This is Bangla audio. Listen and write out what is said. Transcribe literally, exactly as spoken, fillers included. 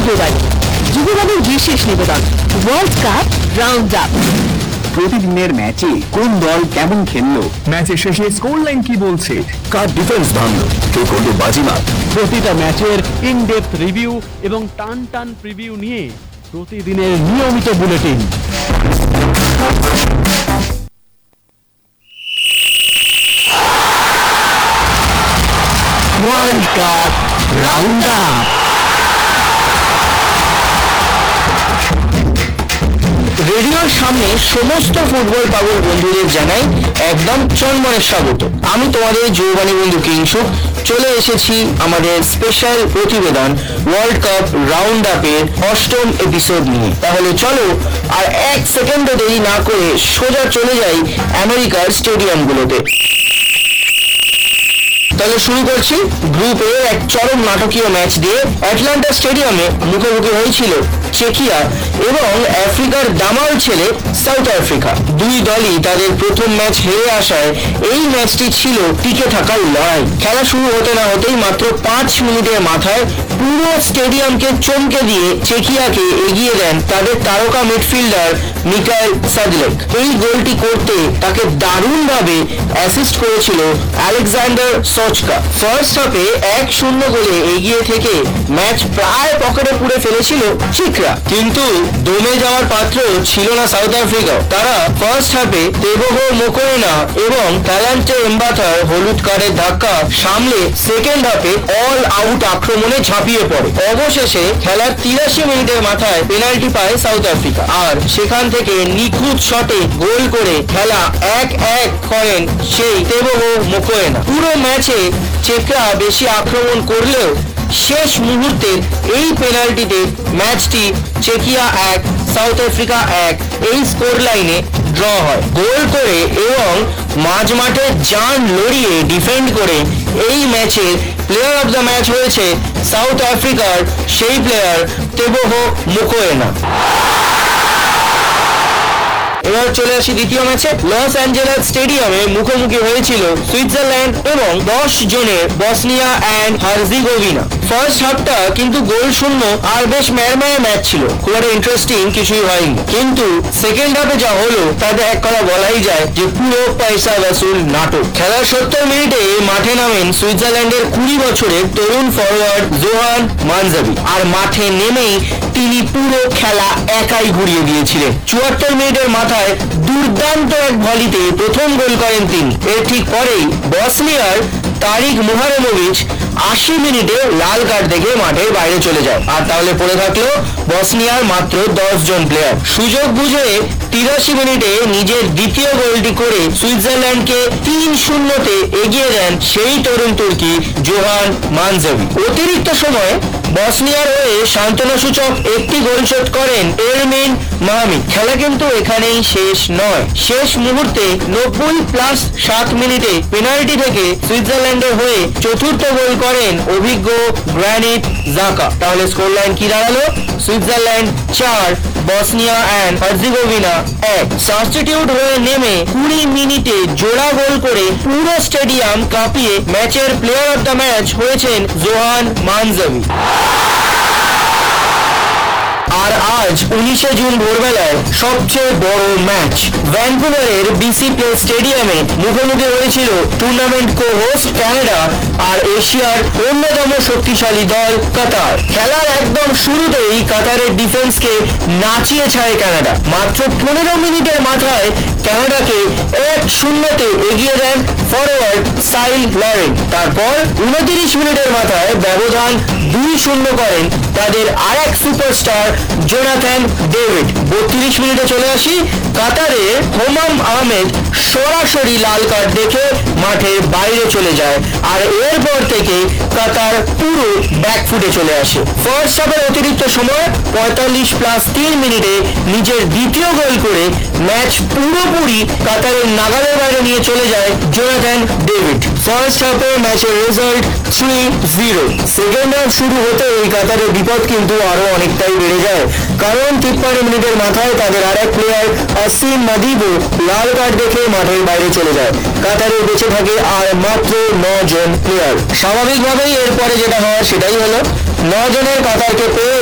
যুগবাণী, যুগবাণীর বিশেষ নিবেদন ওয়ার্ল্ড কাপ রাউন্ড আপ। প্রতিদিনের ম্যাচে কোন দল কেমন খেললো, ম্যাচের শেষে স্কোর লাইন কি বলছে, কার ডিফেন্স ভাঙলো, কে করলো বাজিমাত, প্রতিটা ম্যাচের ইনডেপথ রিভিউ এবং টান টান প্রিভিউ নিয়ে প্রতিদিনের নিয়মিত bulletin. World cup round up. রেডিওর সামনে সমস্ত ফুটবল পাগল বন্ধুদের জানাই একদম চন্মনের স্বাগত। আমি তোমাদের যৌবানী বন্ধু কিংসুক চলে এসেছি আমাদের স্পেশাল প্রতিবেদন ওয়ার্ল্ড কাপ রাউন্ড আপের অষ্টম এপিসোড নিয়ে। তাহলে চলো আর এক সেকেন্ডও দেরি না করে সোজা চলে যাই আমেরিকার স্টেডিয়ামগুলোতে। তাহলে শুরু করছি। গ্রুপ এ এক চরম নাটকীয় ম্যাচ দিয়ে অ্যাটলান্টা স্টেডিয়ামে মুখোমুখি হয়েছিল চেকিয়া এবং আফ্রিকার দামাল ছেলে সাউথ আফ্রিকা। দুই দলই তাদের প্রথম ম্যাচ হেরে আসায় এই ম্যাচটি ছিল টিকে থাকার লড়াই। খেলা শুরু হতে না হতেই মাত্র পাঁচ মিনিটের মাথায় পুরো স্টেডিয়ামকে চমকে দিয়ে চেকিয়াকে এগিয়ে দেন তাদের তারকা মিডফিল্ডার মিকাইল সাদলেক। এই গোলটি করতে তাকে দারুণভাবে অ্যাসিস্ট করেছিল আলেকজান্ডার সচকা। ফার্স্ট হাফে এক শূন্য গোলে এগিয়ে থেকে ম্যাচ প্রায় পকেটে পুরে ফেলেছিল চিকরা, কিন্তু দমে যাওয়ার পাত্র ছিল না সাউথ আফ্রিকা। তারা ফার্স্ট হাফে তেবোগো মোকোয়েনা এবং ট্যালান্টে এমবাথার হলুদ কার্ডের ধাক্কা সামলে সেকেন্ড হাফে অল আউট আক্রমণে ঝাঁপিয়ে পড়ে। অবশেষে খেলার তিরাশি মিনিটের মাথায় পেনাল্টি পায় সাউথ আফ্রিকা, আর সেখান থেকে নিখুঁত শটে গোল করে খেলা এক এক করেন সেই তেবোগো মোকোয়েনা। পুরো ম্যাচে চেকরা বেশি আক্রমণ করলেও শেষ মুহূর্তে এই পেনাল্টিতে ম্যাচটি চেকিয়া এক সাউথ আফ্রিকা এক এই স্কোর লাইনে ড্র হয়। গোল করে এবং মাঝ মাঠে জান লড়িয়ে ডিফেন্ড করে এই ম্যাচে প্লেয়ার অফ দ্য ম্যাচ হয়েছে সাউথ আফ্রিকার সেই প্লেয়ার তেবোগো মোকোয়েনা। এবার চলে আসি দ্বিতীয় ম্যাচে। লস অ্যাঞ্জেলেস স্টেডিয়ামে মুখোমুখি হয়েছিল সুইজারল্যান্ড এবং দশ জনের বসনিয়া অ্যান্ড হার্জেগোভিনা। ফার্স্ট হাফটা কিন্তু গোল শূন্য আর বেশ ম্যারমায়া ম্যাচ ছিল, খুব একটা ইন্টারেস্টিং কিছুই হয়নি। কিন্তু সেকেন্ড হাফে যা হলো তাতে এক কথা বলাই যায় যে পুরো পয়সা বাসুল নাটক। খেলার সত্তর মিনিটে মাঠে নামেন সুইজারল্যান্ডের কুড়ি বছরের তরুণ ফরওয়ার্ড জোহান মানজাবি, আর মাঠে নেমেই তিনি পুরো খেলা একাই ঘুরিয়ে দিয়েছিলেন। চুয়াত্তর মিনিটের মাথায় দুর্দান্ত এক ভলিতে প্রথম গোল করেন তিনি। এর ঠিক পরেই বসনিয়ার তারিক মুহারেমোভিচ আশি মিনিটে লাল কার্ড দেখে মাঠের বাইরে চলে যায়, আর তাহলে পড়ে থাকলো বসনিয়ার মাত্র দশ জন প্লেয়ার। সুযোগ বুঝে তিরাশি মিনিটে নিজের দ্বিতীয় গোলটি করে সুইজারল্যান্ডকে তিন শূন্যতে এগিয়ে দেন সেই তরুণ তুর্কি জোহান মানজাবি। অতিরিক্ত সময় বসনিয়ার হয়ে সান্ত্বনাসূচক একটি গোল শোধ করেন এরমিন মাহমিদ। খেলা কিন্তু এখানেই শেষ নয়। শেষ মুহূর্তে নব্বই প্লাস সাত মিনিটে পেনাল্টি থেকে সুইজারল্যান্ডের হয়ে চতুর্থ গোল করেন অভিজ্ঞ গ্রানিট জাকা। তাহলে স্কোর লাইন কি দাঁড়ালো? সুইজারল্যান্ড চার, বসনিয়া অ্যান্ড হার্জেগোভিনা এক। সাবস্টিটিউট হয়ে নেমে কুড়ি মিনিটে জোড়া গোল করে পুরো স্টেডিয়াম কাঁপিয়ে ম্যাচের প্লেয়ার অফ দ্য ম্যাচ হয়েছেন জোহান মানজাবি। আর আজ উনিশে জুন ভোরবেলায় সবচেয়ে বড় ম্যাচ ভ্যানকুভারের বিসি প্লে স্টেডিয়ামে মুখোমুখি হয়েছিল টুর্নামেন্ট কো হোস্ট কানাডা আর এশিয়ার অন্যতম শক্তিশালী দল কাতার। খেলার একদম শুরুতেই কাতারের ডিফেন্সকে নাচিয়ে ছাড়ে কানাডা। মাত্র পনেরো মিনিটের মাথায় কানাডাকে এক শূন্যতে এগিয়ে দেন ফরওয়ার্ড সাইল লরেন। তারপর উনত্রিশ মিনিটের মাথায় ব্যবধান দুই শূন্য করেন তাদের আর এক সুপারস্টার জোনাথন ডেভিড। বত্রিশ মিনিটে চলে আসি। কাতারের হোমাম আহমেদ সরাসরি লাল কার্ড দেখে মাঠের বাইরে চলে যায়, আর এরপর থেকে কাতার পুরো ব্যাকফুটে চলে আসে। ফার্স্ট হাফের অতিরিক্ত সময় পঁয়তাল্লিশ প্লাস তিন মিনিটে নিজের দ্বিতীয় গোল করে ম্যাচ পুরোপুরি কাতারের নাগালের বাইরে নিয়ে চলে যায় জোনাথন ডেভিড। ফার্স্ট হাফে ম্যাচের result three zero. Second half শুরু হতে এই কাতারের বিপদ কিন্তু আরো অনেকটাই বেড়ে যায়, কারণ তিপ্পান্ন মিনিটের মাথায় তাদের আর এক প্লেয়ার আসিম মাদিবো লাল কার্ড দেখে মাঠের বাইরে চলে যায়। কাতারে বেঁচে থাকে আর মাত্র ন জন প্লেয়ার। স্বাভাবিকভাবেই এরপরে যেটা হয় সেটাই হলো ন জনের কাতারকে পেয়ে